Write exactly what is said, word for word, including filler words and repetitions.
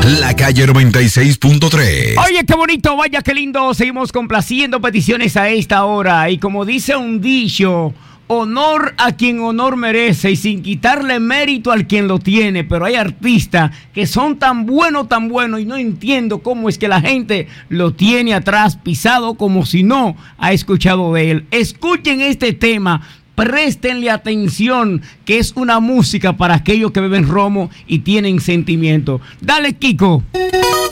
La Calle noventa y seis punto tres. Oye, qué bonito, vaya, qué lindo. Seguimos complaciendo peticiones a esta hora. Y como dice un dicho, honor a quien honor merece y sin quitarle mérito al quien lo tiene. Pero hay artistas que son tan buenos, tan buenos, y no entiendo cómo es que la gente lo tiene atrás pisado como si no ha escuchado de él. Escuchen este tema. Préstenle atención, que es una música para aquellos que beben romo y tienen sentimiento. Dale, Kiko.